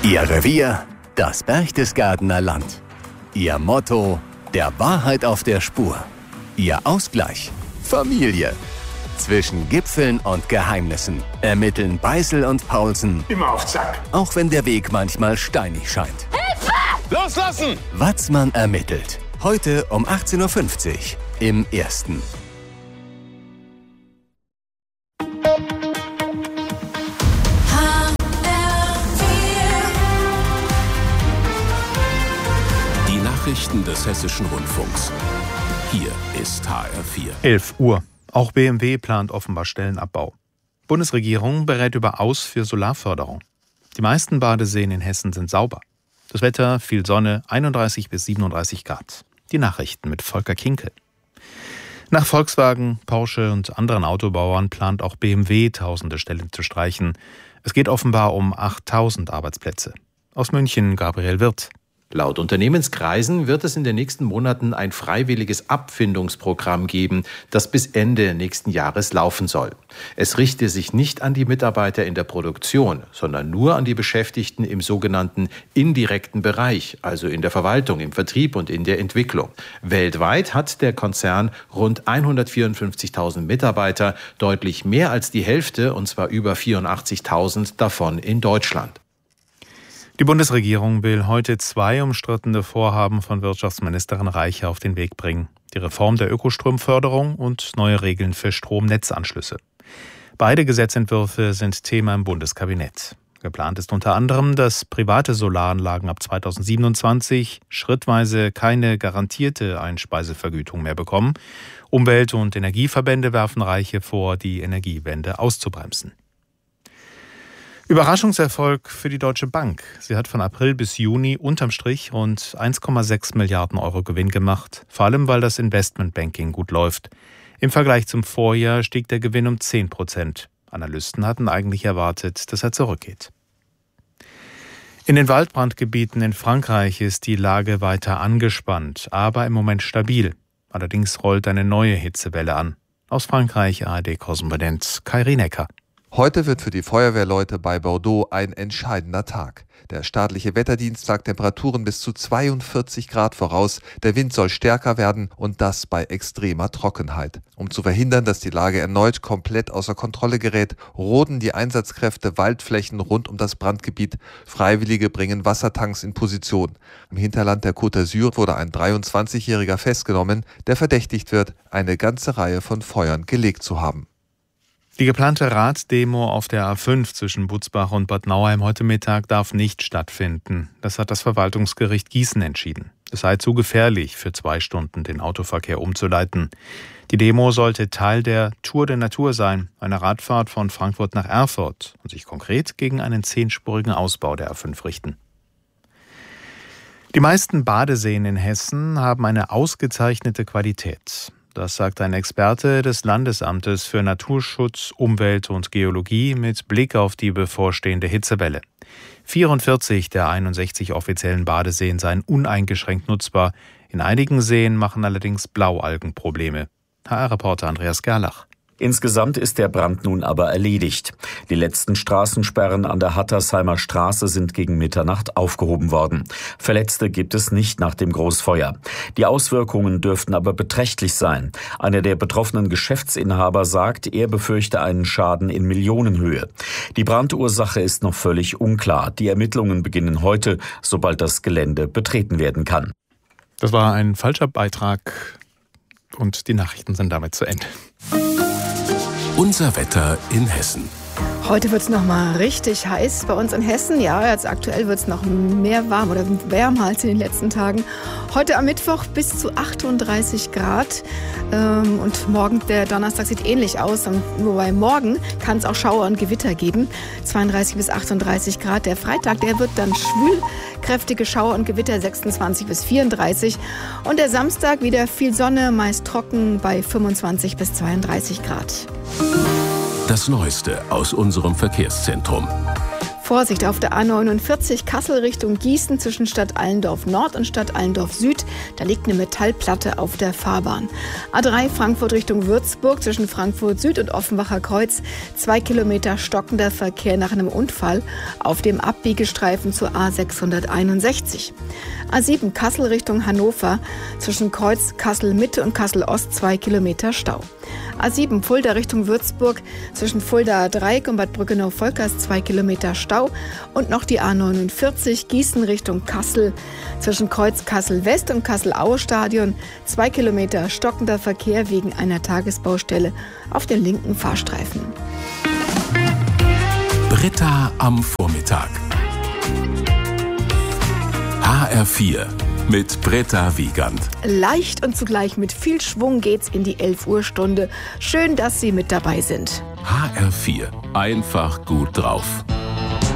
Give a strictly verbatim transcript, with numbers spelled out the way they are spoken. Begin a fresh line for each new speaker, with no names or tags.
Ihr Revier, das Berchtesgadener Land. Ihr Motto, der Wahrheit auf der Spur. Ihr Ausgleich, Familie. Zwischen Gipfeln und Geheimnissen ermitteln Beißel und Paulsen
immer auf Zack.
Auch wenn der Weg manchmal steinig scheint.
Hilfe! Loslassen!
Watzmann ermittelt. Heute um achtzehn Uhr fünfzig im Ersten.
Die Nachrichten des Hessischen Rundfunks. Hier ist H R vier.
elf Uhr. Auch B M W plant offenbar Stellenabbau. Bundesregierung berät über Aus für Solarförderung. Die meisten Badeseen in Hessen sind sauber. Das Wetter, viel Sonne, einunddreißig bis siebenunddreißig Grad. Die Nachrichten mit Volker Kinkel. Nach Volkswagen, Porsche und anderen Autobauern plant auch B M W tausende Stellen zu streichen. Es geht offenbar um achttausend Arbeitsplätze. Aus München Gabriel Wirth.
Laut Unternehmenskreisen wird es in den nächsten Monaten ein freiwilliges Abfindungsprogramm geben, das bis Ende nächsten Jahres laufen soll. Es richte sich nicht an die Mitarbeiter in der Produktion, sondern nur an die Beschäftigten im sogenannten indirekten Bereich, also in der Verwaltung, im Vertrieb und in der Entwicklung. Weltweit hat der Konzern rund hundertvierundfünfzigtausend Mitarbeiter, deutlich mehr als die Hälfte, und zwar über vierundachtzigtausend davon in Deutschland.
Die Bundesregierung will heute zwei umstrittene Vorhaben von Wirtschaftsministerin Reiche auf den Weg bringen. Die Reform der Ökostromförderung und neue Regeln für Stromnetzanschlüsse. Beide Gesetzentwürfe sind Thema im Bundeskabinett. Geplant ist unter anderem, dass private Solaranlagen ab zweitausendsiebenundzwanzig schrittweise keine garantierte Einspeisevergütung mehr bekommen. Umwelt- und Energieverbände werfen Reiche vor, die Energiewende auszubremsen. Überraschungserfolg für die Deutsche Bank. Sie hat von April bis Juni unterm Strich rund eins Komma sechs Milliarden Euro Gewinn gemacht, vor allem weil das Investmentbanking gut läuft. Im Vergleich zum Vorjahr stieg der Gewinn um zehn Prozent. Analysten hatten eigentlich erwartet, dass er zurückgeht. In den Waldbrandgebieten in Frankreich ist die Lage weiter angespannt, aber im Moment stabil. Allerdings rollt eine neue Hitzewelle an. Aus Frankreich A R D-Korrespondent Kai Rienecker.
Heute wird für die Feuerwehrleute bei Bordeaux ein entscheidender Tag. Der staatliche Wetterdienst sagt Temperaturen bis zu zweiundvierzig Grad voraus. Der Wind soll stärker werden und das bei extremer Trockenheit. Um zu verhindern, dass die Lage erneut komplett außer Kontrolle gerät, roden die Einsatzkräfte Waldflächen rund um das Brandgebiet. Freiwillige bringen Wassertanks in Position. Im Hinterland der Côte d'Azur wurde ein dreiundzwanzigjähriger festgenommen, der verdächtigt wird, eine ganze Reihe von Feuern gelegt zu haben.
Die geplante Raddemo auf der A fünf zwischen Butzbach und Bad Nauheim heute Mittag darf nicht stattfinden. Das hat das Verwaltungsgericht Gießen entschieden. Es sei zu gefährlich, für zwei Stunden den Autoverkehr umzuleiten. Die Demo sollte Teil der Tour der Natur sein, einer Radfahrt von Frankfurt nach Erfurt und sich konkret gegen einen zehnspurigen Ausbau der A fünf richten. Die meisten Badeseen in Hessen haben eine ausgezeichnete Qualität. Das sagt ein Experte des Landesamtes für Naturschutz, Umwelt und Geologie mit Blick auf die bevorstehende Hitzewelle. vierundvierzig der einundsechzig offiziellen Badeseen seien uneingeschränkt nutzbar. In einigen Seen machen allerdings Blaualgen Probleme. H R-Reporter Andreas Gerlach.
Insgesamt ist der Brand nun aber erledigt. Die letzten Straßensperren an der Hattersheimer Straße sind gegen Mitternacht aufgehoben worden. Verletzte gibt es nicht nach dem Großfeuer. Die Auswirkungen dürften aber beträchtlich sein. Einer der betroffenen Geschäftsinhaber sagt, er befürchte einen Schaden in Millionenhöhe. Die Brandursache ist noch völlig unklar. Die Ermittlungen beginnen heute, sobald das Gelände betreten werden kann.
Das war ein falscher Beitrag und die Nachrichten sind damit zu Ende.
Unser Wetter in Hessen.
Heute wird es noch mal richtig heiß bei uns in Hessen. Ja, jetzt aktuell wird es noch mehr warm oder wärmer als in den letzten Tagen. Heute am Mittwoch bis zu achtunddreißig Grad. Ähm, und morgen, der Donnerstag, sieht ähnlich aus. Und wobei morgen kann es auch Schauer und Gewitter geben. zweiunddreißig bis achtunddreißig Grad. Der Freitag, der wird dann schwül. Kräftige Schauer und Gewitter sechsundzwanzig bis vierunddreißig. Und der Samstag wieder viel Sonne, meist trocken bei fünfundzwanzig bis zweiunddreißig Grad.
Das Neueste aus unserem Verkehrszentrum.
Vorsicht auf der A neunundvierzig Kassel Richtung Gießen zwischen Stadt Allendorf Nord und Stadt Allendorf Süd. Da liegt eine Metallplatte auf der Fahrbahn. A drei Frankfurt Richtung Würzburg zwischen Frankfurt Süd und Offenbacher Kreuz. Zwei Kilometer stockender Verkehr nach einem Unfall auf dem Abbiegestreifen zur A sechshunderteinundsechzig. A sieben Kassel Richtung Hannover zwischen Kreuz Kassel Mitte und Kassel Ost zwei Kilometer Stau. A sieben Fulda Richtung Würzburg zwischen Fulda Dreieck und Bad Brückenau-Volkers zwei Kilometer Stau. Und noch die A neunundvierzig Gießen Richtung Kassel zwischen Kreuz Kassel West und Kassel-Aue Stadion zwei Kilometer stockender Verkehr wegen einer Tagesbaustelle auf den linken Fahrstreifen.
Britta am Vormittag. H R vier mit Britta Wiegand.
Leicht und zugleich mit viel Schwung geht's in die elf Uhr Stunde. Schön, dass Sie mit dabei sind.
H R vier. Einfach gut drauf.